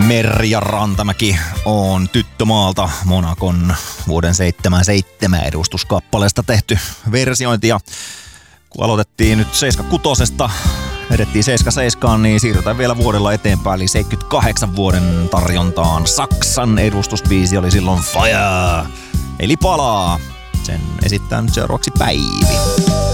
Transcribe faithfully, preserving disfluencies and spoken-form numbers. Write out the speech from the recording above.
Merja Rantamäki on Tyttömaalta Monacon vuoden seitsemänkymmentäseitsemän edustuskappaleesta tehty versiointi. Ja kun aloitettiin nyt seitsemänkymmentäkuusi, edettiin seitsemänkymmentäseitsemän, niin siirrytään vielä vuodella eteenpäin, eli seitsemänkymmentäkahdeksan vuoden tarjontaan. Saksan edustusbiisi oli silloin Fire, eli Palaa. Sen esittää nyt seuraavaksi Päivi.